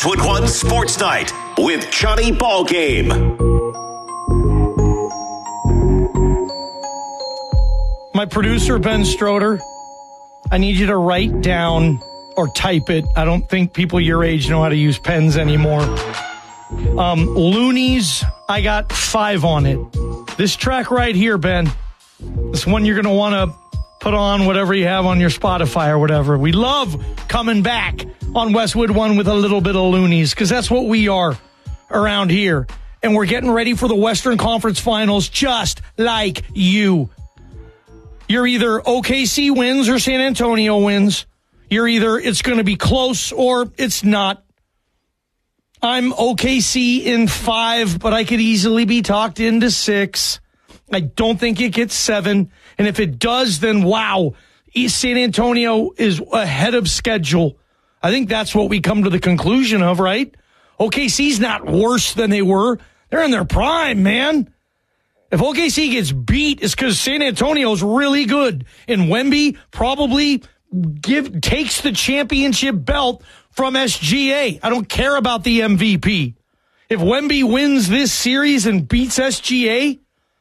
Westwood One Sports Night with Johnny Ballgame. My producer, Ben Stroder, I need you to write down or type it. I don't think people your age know how to use pens anymore. Loonies, I got 5 on it. This track right here, Ben, this one you're going to want to put on whatever you have on your Spotify or whatever. We love coming back on Westwood One with a little bit of loonies because that's what we are around here. And we're getting ready for the Western Conference Finals just like you. You're either OKC wins or San Antonio wins. You're either it's going to be close or it's not. I'm OKC in 5, but I could easily be talked into 6. I don't think it gets 7. And if it does, then wow, San Antonio is ahead of schedule. I think that's what we come to the conclusion of, right? OKC's not worse than they were. They're in their prime, man. If OKC gets beat, it's because San Antonio's really good. And Wemby probably takes the championship belt from SGA. I don't care about the MVP. If Wemby wins this series and beats SGA,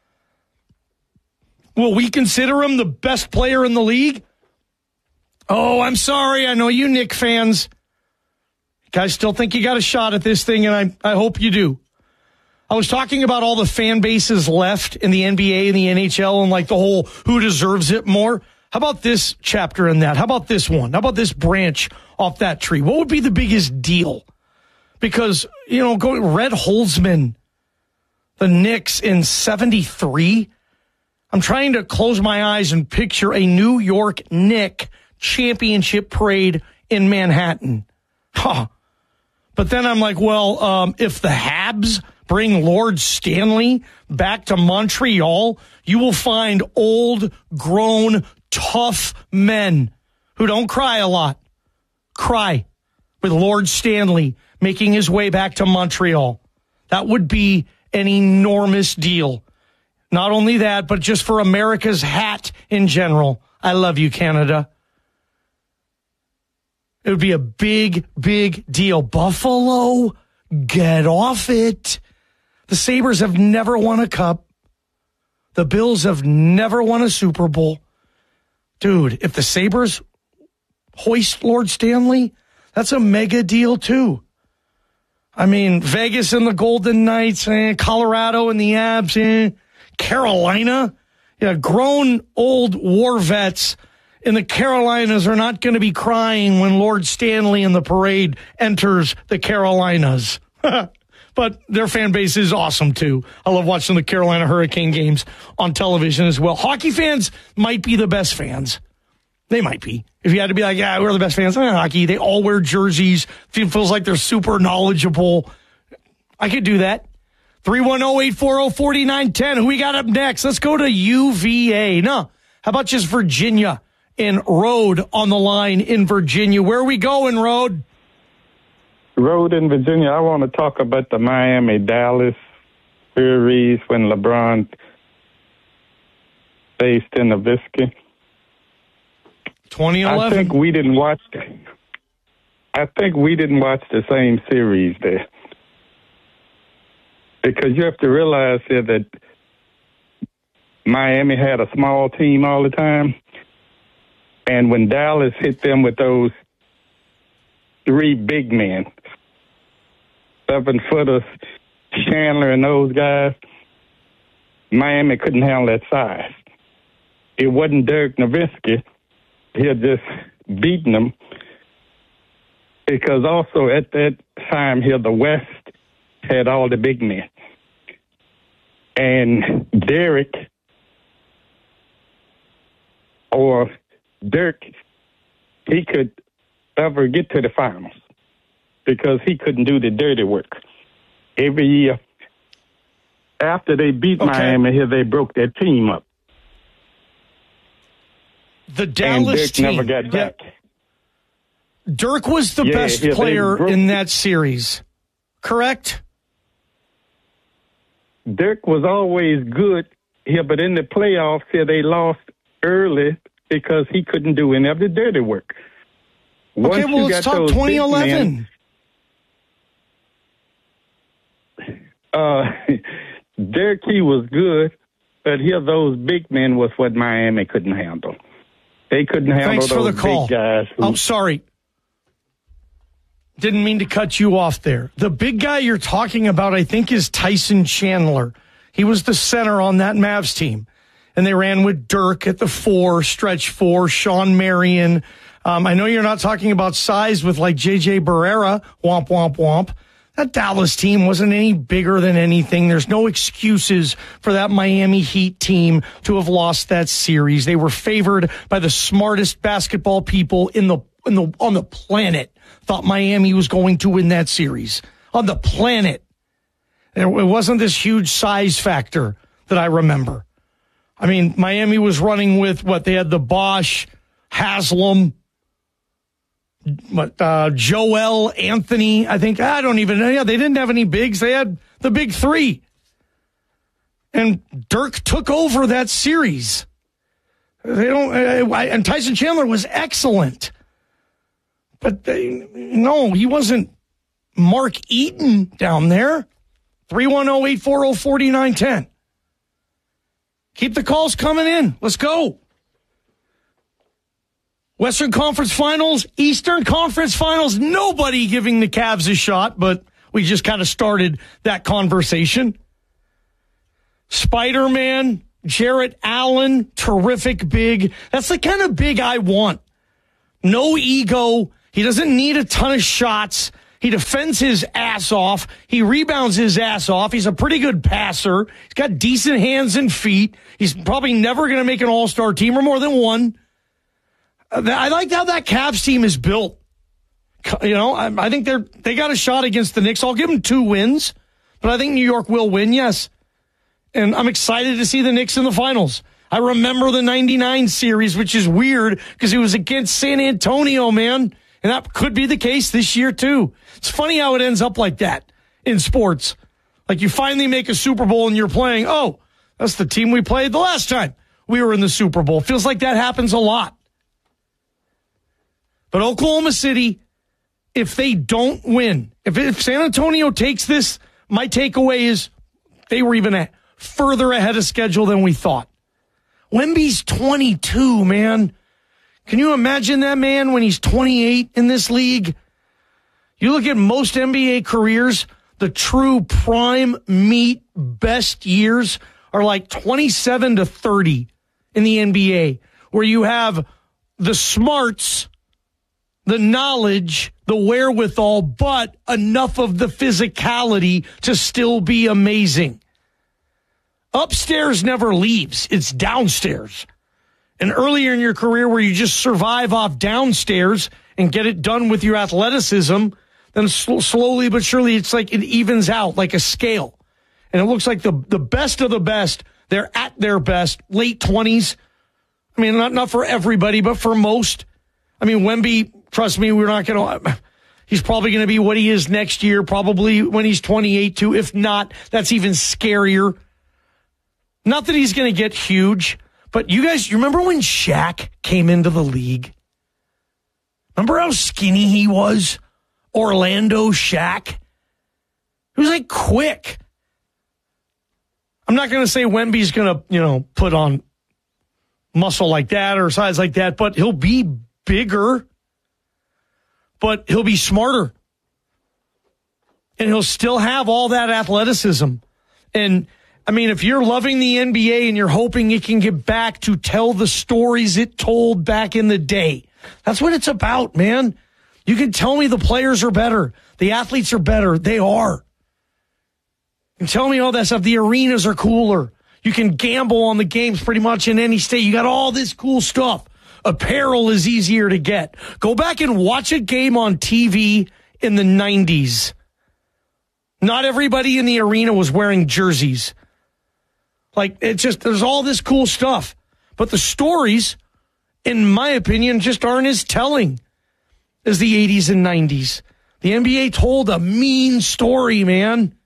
will we consider him the best player in the league? Oh, I'm sorry. I know you Knick fans. You guys still think you got a shot at this thing, and I hope you do. I was talking about all the fan bases left in the NBA and the NHL and like the whole who deserves it more. How about this chapter in that? How about this one? How about this branch off that tree? What would be the biggest deal? Because, going Red Holzman, the Knicks in 73. I'm trying to close my eyes and picture a New York Knick championship parade in Manhattan. Huh. But then I'm like, well, if the Habs bring Lord Stanley back to Montreal, you will find old, grown, tough men who don't cry a lot. Cry with Lord Stanley making his way back to Montreal. That would be an enormous deal. Not only that, but just for America's hat in general. I love you, Canada. It would be a big, big deal. Buffalo, get off it. The Sabres have never won a cup. The Bills have never won a Super Bowl. Dude, if the Sabres hoist Lord Stanley, that's a mega deal too. I mean, Vegas and the Golden Knights, Colorado and the Abs, Carolina. Yeah, grown old war vets in the Carolinas are not going to be crying when Lord Stanley in the parade enters the Carolinas. But their fan base is awesome, too. I love watching the Carolina Hurricane games on television as well. Hockey fans might be the best fans. They might be. If you had to be like, yeah, we're the best fans in hockey. They all wear jerseys. Feels like they're super knowledgeable. I could do that. 310-840-4910. Who we got up next? Let's go to UVA. No, how about just Virginia and Road on the line in Virginia? Where are we going, Road? Road in Virginia. I want to talk about the Miami-Dallas series when LeBron faced in Nowitzki. 2011. I think we didn't watch the same series there. Because you have to realize here that Miami had a small team all the time. And when Dallas hit them with those 3 big men, 7-footers, Chandler and those guys, Miami couldn't handle that size. It wasn't Dirk Nowitzki. He had just beaten them. Because also at that time here, the West had all the big men. And Derek or Dirk, he could ever get to the finals because he couldn't do the dirty work. Every year after they beat Miami here, they broke their team up. The Dallas team. And Dirk never got back. Dirk was the best player in that series, correct? Dirk was always good here, but in the playoffs here, they lost early because he couldn't do any of the dirty work. Okay, well, let's talk 2011. Derek Key was good, but here those big men was what Miami couldn't handle. They couldn't handle Thanks for those the call. big guys. I'm sorry. Didn't mean to cut you off there. The big guy you're talking about, I think, is Tyson Chandler. He was the center on that Mavs team. And they ran with Dirk at the 4, stretch 4, Sean Marion. I know you're not talking about size with like J.J. Barrera, womp, womp, womp. That Dallas team wasn't any bigger than anything. There's no excuses for that Miami Heat team to have lost that series. They were favored by the smartest basketball people on the planet. Thought Miami was going to win that series. On the planet. It wasn't this huge size factor that I remember. I mean, Miami was running with what? They had the Bosch, Haslam, Joel, Anthony, I think. I don't even know. Yeah, they didn't have any bigs. They had the big 3. And Dirk took over that series. And Tyson Chandler was excellent. But no, he wasn't Mark Eaton down there. 310-840-4910. Keep the calls coming in. Let's go. Western Conference Finals, Eastern Conference Finals. Nobody giving the Cavs a shot, but we just kind of started that conversation. Spider-Man, Jarrett Allen, terrific big. That's the kind of big I want. No ego. He doesn't need a ton of shots. He defends his ass off. He rebounds his ass off. He's a pretty good passer. He's got decent hands and feet. He's probably never going to make an all-star team or more than one. I like how that Cavs team is built. You know, I think they got a shot against the Knicks. I'll give them 2 wins, but I think New York will win, yes. And I'm excited to see the Knicks in the finals. I remember the 99 series, which is weird because it was against San Antonio, man. And that could be the case this year, too. It's funny how it ends up like that in sports. Like you finally make a Super Bowl and you're playing, oh, that's the team we played the last time we were in the Super Bowl. Feels like that happens a lot. But Oklahoma City, if they don't win, if San Antonio takes this, my takeaway is they were even further ahead of schedule than we thought. Wemby's 22, man. Can you imagine that man when he's 28 in this league? You look at most NBA careers, the true prime meat best years are like 27 to 30 in the NBA, where you have the smarts, the knowledge, the wherewithal, but enough of the physicality to still be amazing. Upstairs never leaves. It's downstairs. And earlier in your career where you just survive off downstairs and get it done with your athleticism, then slowly but surely it's like it evens out like a scale. And it looks like the best of the best, they're at their best, late 20s. I mean, not for everybody, but for most. I mean, Wemby, trust me, he's probably going to be what he is next year, probably when he's 28 too. If not, that's even scarier. Not that he's going to get huge. But you remember when Shaq came into the league? Remember how skinny he was? Orlando Shaq. He was like quick. I'm not going to say Wemby's going to, put on muscle like that or size like that, but he'll be bigger, but he'll be smarter. And he'll still have all that athleticism. And I mean, if you're loving the NBA and you're hoping it can get back to tell the stories it told back in the day, that's what it's about, man. You can tell me the players are better. The athletes are better. They are. You can tell me all that stuff. The arenas are cooler. You can gamble on the games pretty much in any state. You got all this cool stuff. Apparel is easier to get. Go back and watch a game on TV in the 90s. Not everybody in the arena was wearing jerseys. Like, it's just, there's all this cool stuff. But the stories, in my opinion, just aren't as telling as the 80s and 90s. The NBA told a mean story, man.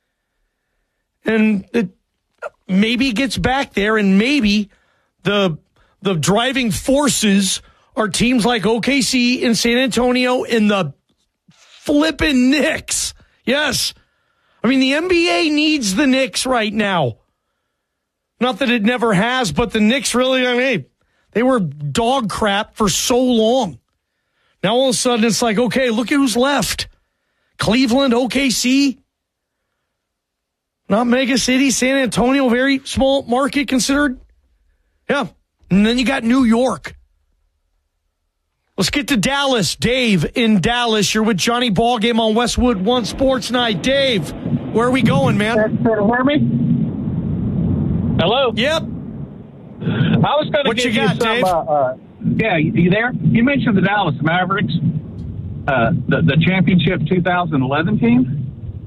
And it maybe gets back there, and maybe the driving forces are teams like OKC and San Antonio and the flippin' Knicks. Yes. I I mean, the NBA needs the Knicks right now. Not that it never has, but the Knicks really, they were dog crap for so long. Now all of a sudden it's like, okay, look at who's left. Cleveland, OKC, not mega city, San Antonio, very small market considered. Yeah. And then you got New York. Let's get to Dallas. Dave in Dallas. You're with Johnny Ballgame on Westwood One Sports Night. Dave, where are we going, man? Can you hear me? Hello? Yep. I was going to give you some, Dave? Yeah, you there? You mentioned the Dallas Mavericks, the championship 2011 team.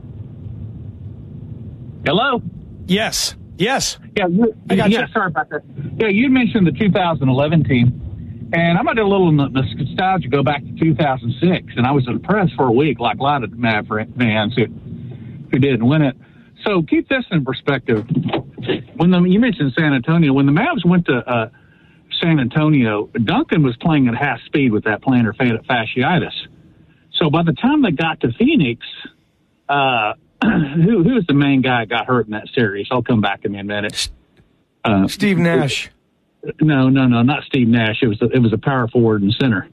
Hello? Yes. Yeah, sorry about that. Yeah, you mentioned the 2011 team. And I'm going to do a little nostalgia, go back to 2006. And I was impressed for a week, like a lot of Maverick fans who didn't win it. So keep this in perspective. You mentioned San Antonio. When the Mavs went to San Antonio, Duncan was playing at half speed with that plantar fasciitis. So by the time they got to Phoenix, who was the main guy that got hurt in that series? I'll come back in a minute. Steve Nash. No, not Steve Nash. It was a power forward and center.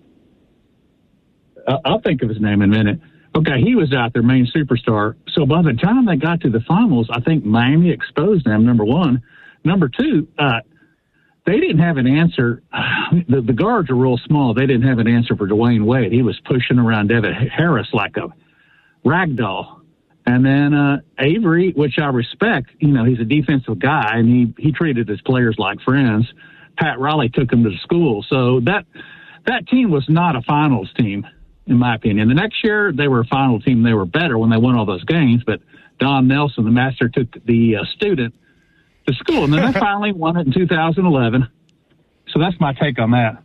I'll think of his name in a minute. Okay, he was out their main superstar. So by the time they got to the finals, I think Miami exposed them, number one. Number two, they didn't have an answer. The guards are real small. They didn't have an answer for Dwayne Wade. He was pushing around Devin Harris like a rag doll. And then Avery, which I respect, he's a defensive guy, and he treated his players like friends. Pat Riley took him to the school. So that team was not a finals team, in my opinion. The next year, they were a final team. They were better when they won all those games, but Don Nelson, the master, took the student to school. And then they finally won it in 2011. So that's my take on that.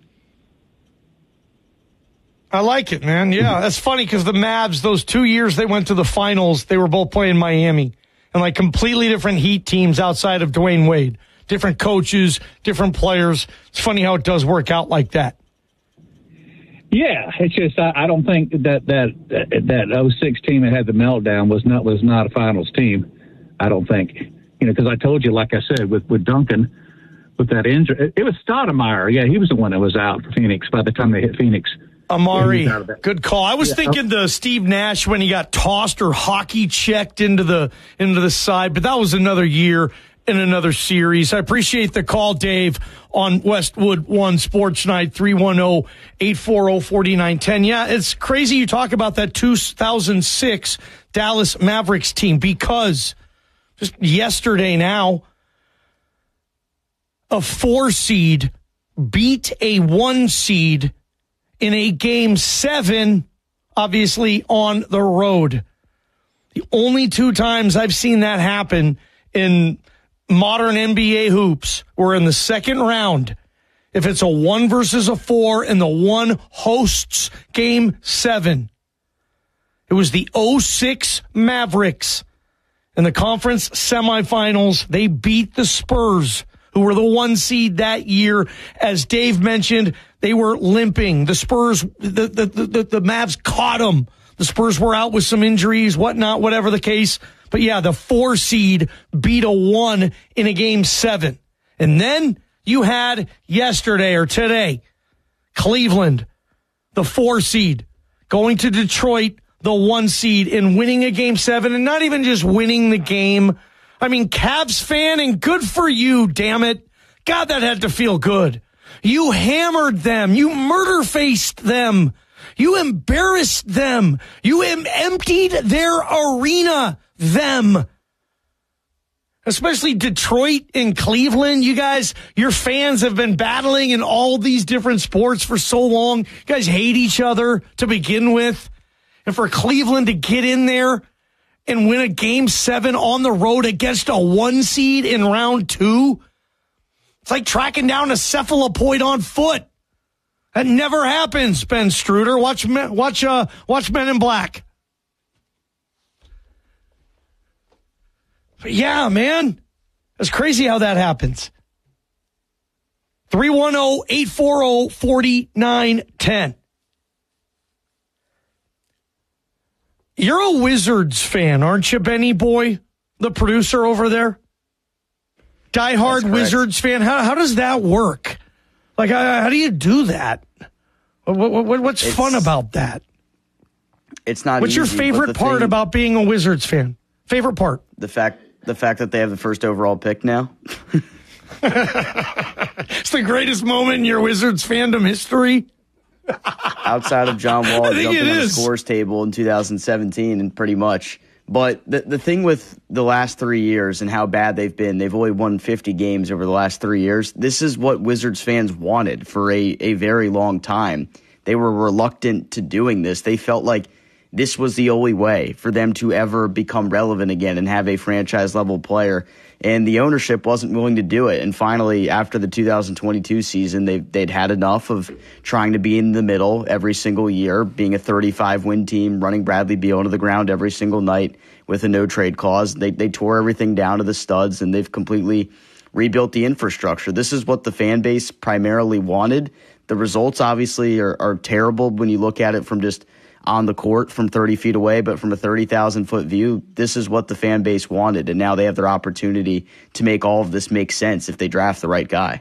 I like it, man. Yeah, that's funny because the Mavs, those 2 years they went to the finals, they were both playing Miami. And like completely different Heat teams outside of Dwayne Wade. Different coaches, different players. It's funny how it does work out like that. Yeah, it's just I don't think that 06 team that had the meltdown was not a finals team. I don't think, because I told you, like I said, with Duncan, with that injury, it was Stoudemire. Yeah, he was the one that was out for Phoenix by the time they hit Phoenix. Amari, good call. I was thinking the Steve Nash when he got tossed or hockey checked into the side, but that was another year in another series. I appreciate the call, Dave, on Westwood One Sports Night, 310-840-4910. Yeah, it's crazy you talk about that 2006 Dallas Mavericks team because just yesterday now, a 4 seed beat a 1 seed in a Game 7, obviously on the road. The only 2 times I've seen that happen in modern NBA hoops were in the second round. If it's a 1 versus a 4 and the 1 hosts Game 7. It was the 06 Mavericks in the conference semifinals. They beat the Spurs, who were the 1 seed that year. As Dave mentioned, they were limping. The Spurs, the Mavs caught them. The Spurs were out with some injuries, whatnot, whatever the case. But yeah, the 4 seed beat a 1 in a Game 7. And then you had yesterday or today, Cleveland, the 4 seed, going to Detroit, the 1 seed, and winning a Game 7. And not even just winning the game. I mean, Cavs fan, and good for you, damn it. God, that had to feel good. You hammered them. You murder-faced them. You embarrassed them. You emptied their arena, them. Especially Detroit and Cleveland. You guys, your fans have been battling in all these different sports for so long. You guys hate each other to begin with. And for Cleveland to get in there and win a Game 7 on the road against a 1 seed in round 2, it's like tracking down a cephalopoid on foot. That never happens, Ben Struder. Watch Men in Black. But yeah, man. It's crazy how that happens. 310-840-4910. You're a Wizards fan, aren't you, Benny Boy, the producer over there? Diehard Wizards fan. How does that work? Like, how do you do that? What's fun about that? It's not. What's your favorite part about being a Wizards fan? Favorite part? The fact that they have the first overall pick now. It's the greatest moment in your Wizards fandom history. Outside of John Wall jumping on the scores table in 2017, and pretty much. But the thing with the last 3 years and how bad they've been, they've only won 50 games over the last 3 years. This is what Wizards fans wanted for a very long time. They were reluctant to doing this. They felt like this was the only way for them to ever become relevant again and have a franchise-level player. And the ownership wasn't willing to do it. And finally, after the 2022 season, they'd had enough of trying to be in the middle every single year, being a 35-win team, running Bradley Beal into the ground every single night with a no-trade clause. They tore everything down to the studs, and they've completely rebuilt the infrastructure. This is what the fan base primarily wanted. The results, obviously, are terrible when you look at it from just on the court from 30 feet away, but from a 30,000-foot view, this is what the fan base wanted, and now they have their opportunity to make all of this make sense if they draft the right guy.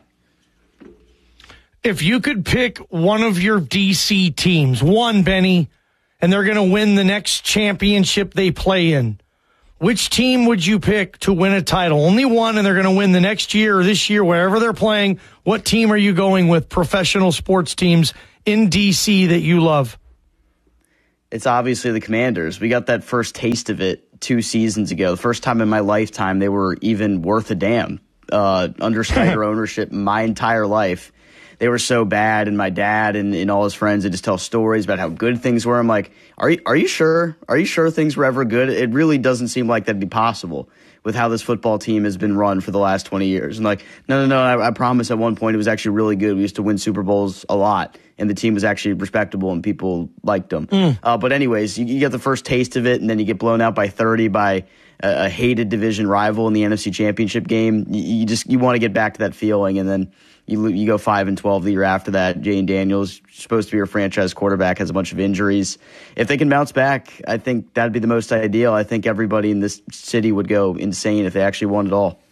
If you could pick one of your DC teams, one, Benny, and they're going to win the next championship they play in, which team would you pick to win a title? Only one, and they're going to win the next year or this year, wherever they're playing. What team are you going with, professional sports teams in DC that you love? It's obviously the Commanders. We got that first taste of it 2 seasons ago. The first time in my lifetime they were even worth a damn. Under Snyder ownership my entire life. They were so bad, and my dad and all his friends would just tell stories about how good things were. I'm like, are you sure? Are you sure things were ever good? It really doesn't seem like that'd be possible with how this football team has been run for the last 20 years. And like, no, I promise at one point it was actually really good. We used to win Super Bowls a lot, and the team was actually respectable, and people liked them. But anyways, you get the first taste of it, and then you get blown out by 30 by a hated division rival in the NFC Championship game. You want to get back to that feeling, and then you go 5-12 the year after that. Jane Daniels, supposed to be your franchise quarterback, has a bunch of injuries. If they can bounce back, I think that'd be the most ideal. I think everybody in this city would go insane if they actually won it all.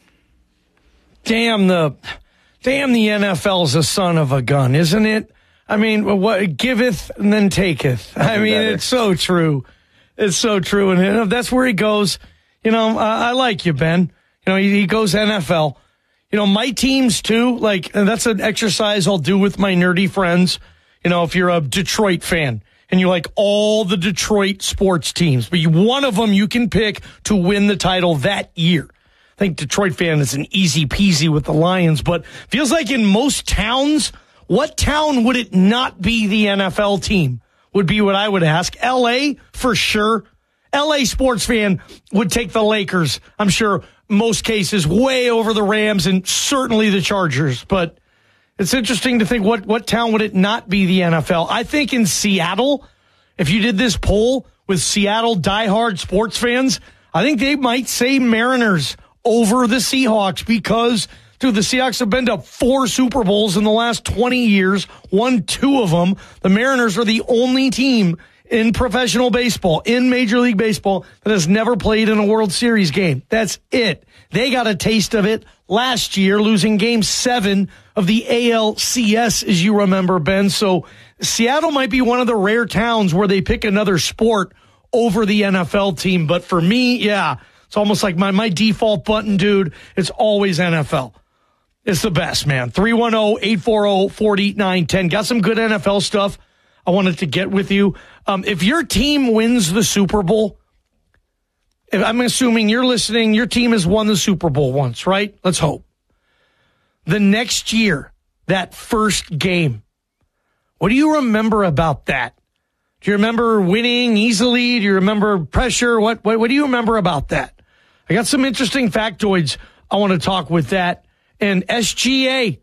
Damn the NFL's a son of a gun, isn't it? I mean, what giveth and then taketh. I mean, better. It's so true. It's so true. And that's where he goes. You know, I like you, Ben. You know, he goes NFL. You know, my teams too, like, that's an exercise I'll do with my nerdy friends. You know, if you're a Detroit fan and you like all the Detroit sports teams, but one of them you can pick to win the title that year. I think Detroit fan is an easy peasy with the Lions, but feels like in most towns, what town would it not be the NFL team would be what I would ask. LA, for sure. LA sports fan would take the Lakers, I'm sure, most cases, way over the Rams and certainly the Chargers. But it's interesting to think what town would it not be the NFL? I think in Seattle, if you did this poll with Seattle diehard sports fans, I think they might say Mariners over the Seahawks because, dude, the Seahawks have been to 4 Super Bowls in the last 20 years, won 2 of them. The Mariners are the only team in professional baseball, in Major League Baseball, that has never played in a World Series game. That's it. They got a taste of it last year, losing Game 7 of the ALCS, as you remember, Ben. So Seattle might be one of the rare towns where they pick another sport over the NFL team. But for me, yeah, it's almost like my default button, dude. It's always NFL. It's the best, man. 310-840-4910. Got some good NFL stuff I wanted to get with you. If your team wins the Super Bowl, if I'm assuming you're listening, your team has won the Super Bowl once, right? Let's hope. The next year, that first game, what do you remember about that? Do you remember winning easily? Do you remember pressure? What do you remember about that? I got some interesting factoids I want to talk with that. And SGA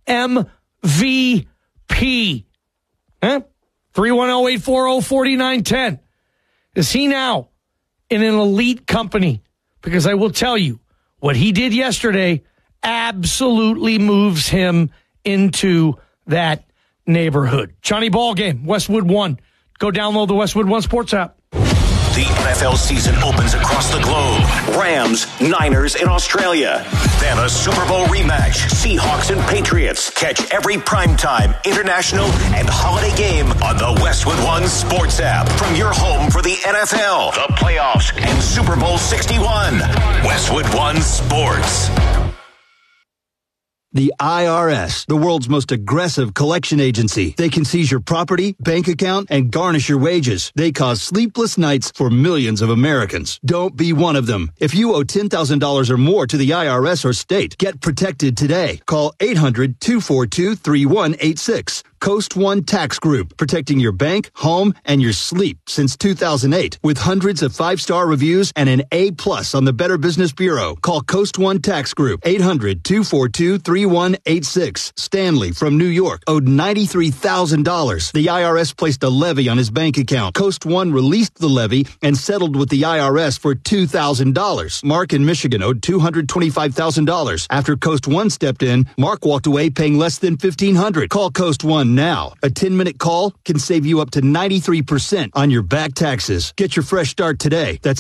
MVP. Huh? 310-840-4910. Is he now in an elite company? Because I will tell you, what he did yesterday absolutely moves him into that neighborhood. Johnny Ballgame, Westwood One. Go download the Westwood One Sports app. The NFL season opens across the globe. Rams, Niners in Australia. Then a Super Bowl rematch. Seahawks and Patriots. Catch every primetime, international, and holiday game on the Westwood One Sports app. From your home for the NFL, the playoffs, and Super Bowl 61. Westwood One Sports. The IRS, the world's most aggressive collection agency. They can seize your property, bank account, and garnish your wages. They cause sleepless nights for millions of Americans. Don't be one of them. If you owe $10,000 or more to the IRS or state, get protected today. Call 800-242-3186. Coast One Tax Group, protecting your bank, home, and your sleep since 2008. With hundreds of 5-star reviews and an A+ on the Better Business Bureau. Call Coast One Tax Group, 800-242-3186. Stanley from New York owed $93,000. The IRS placed a levy on his bank account. Coast One released the levy and settled with the IRS for $2,000. Mark in Michigan owed $225,000. After Coast One stepped in, Mark walked away paying less than $1,500. Call Coast One now. A 10-minute call can save you up to 93% on your back taxes. Get your fresh start today. That's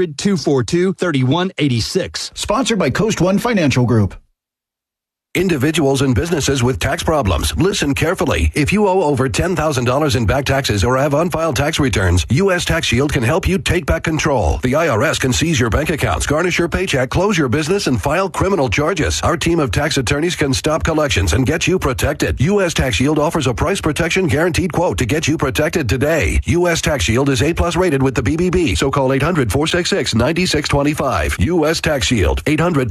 800-242-3186. Sponsored by Coast One Financial Group. Individuals and businesses with tax problems, listen carefully. If you owe over $10,000 in back taxes or have unfiled tax returns, U.S. Tax Shield can help you take back control. The IRS can seize your bank accounts, garnish your paycheck, close your business, and file criminal charges. Our team of tax attorneys can stop collections and get you protected. U.S. Tax Shield offers a price protection guaranteed quote to get you protected today. U.S. Tax Shield is A+ rated with the BBB, so call 800-466-9625. U.S. Tax Shield,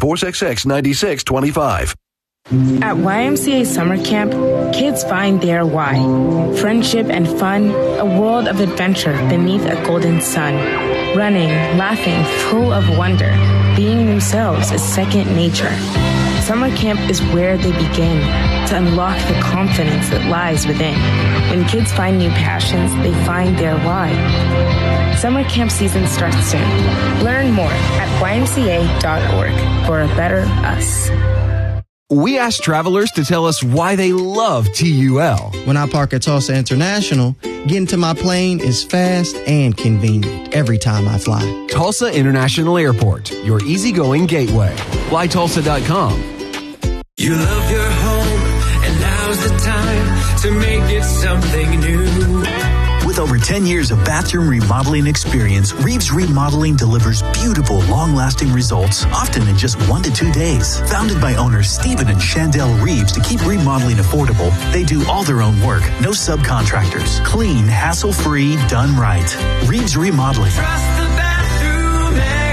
800-466-9625. At YMCA Summer Camp, kids find their why. Friendship and fun, a world of adventure beneath a golden sun. Running, laughing, full of wonder, being themselves is second nature. Summer camp is where they begin to unlock the confidence that lies within. When kids find new passions, they find their why. Summer camp season starts soon. Learn more at ymca.org for a better us. We asked travelers to tell us why they love TUL. When I park at Tulsa International, getting to my plane is fast and convenient every time I fly. Tulsa International Airport, your easygoing gateway. FlyTulsa.com. You love your home, and now's the time to make it something new. With over 10 years of bathroom remodeling experience, Reeves Remodeling delivers beautiful, long-lasting results, often in just 1 to 2 days. Founded by owners Stephen and Chandel Reeves to keep remodeling affordable, they do all their own work, no subcontractors. Clean, hassle-free, done right. Reeves Remodeling. Trust the bathroom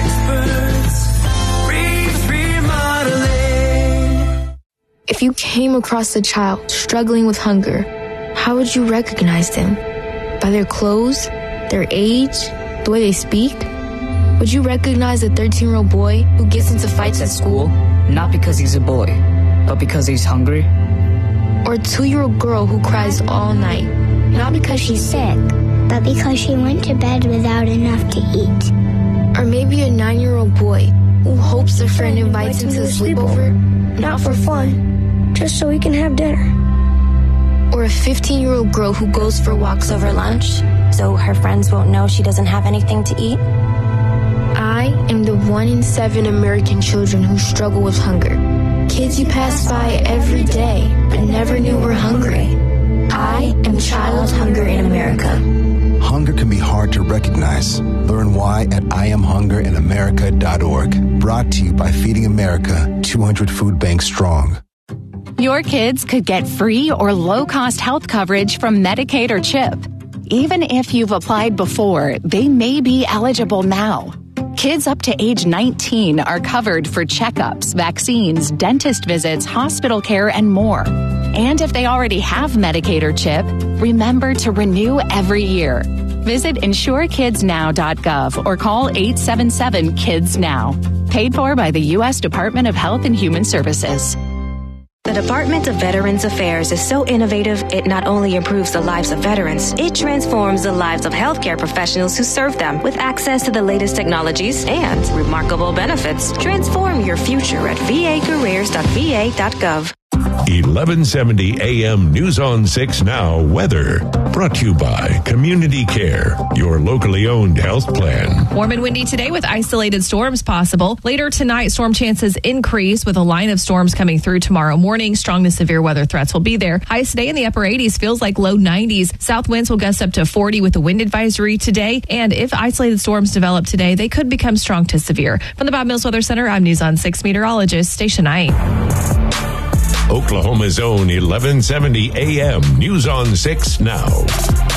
experts. Reeves Remodeling. If you came across a child struggling with hunger, how would you recognize them? By their clothes, their age, the way they speak? Would you recognize a 13-year-old boy who gets into fights at school? Not because he's a boy, but because he's hungry. Or a 2-year-old girl who cries all night? Not because she's sick, but because she went to bed without enough to eat. Or maybe a 9-year-old boy who hopes a friend invites him to the sleepover? Not for fun, just so he can have dinner. Or a 15-year-old girl who goes for walks over lunch, so her friends won't know she doesn't have anything to eat? I am the 1 in 7 American children who struggle with hunger. Kids you pass by every day, but never knew were hungry. I am Child Hunger in America. Hunger can be hard to recognize. Learn why at IamHungerInAmerica.org. Brought to you by Feeding America, 200 food banks strong. Your kids could get free or low-cost health coverage from Medicaid or CHIP. Even if you've applied before, they may be eligible now. Kids up to age 19 are covered for checkups, vaccines, dentist visits, hospital care, and more. And if they already have Medicaid or CHIP, remember to renew every year. Visit insurekidsnow.gov or call 877-KIDS-NOW. Paid for by the U.S. Department of Health and Human Services. The Department of Veterans Affairs is so innovative, it not only improves the lives of veterans, it transforms the lives of healthcare professionals who serve them with access to the latest technologies and remarkable benefits. Transform your future at vacareers.va.gov. 1170 AM News on 6 Now weather. Brought to you by Community Care, your locally owned health plan. Warm and windy today with isolated storms possible. Later tonight, storm chances increase with a line of storms coming through tomorrow morning. Strong to severe weather threats will be there. Highs today in the upper 80s, feels like low 90s. South winds will gust up to 40 with a wind advisory today. And if isolated storms develop today, they could become strong to severe. From the Bob Mills Weather Center, I'm News on 6 meteorologist Stacia Knight. Oklahoma's own 1170 AM News on 6 Now.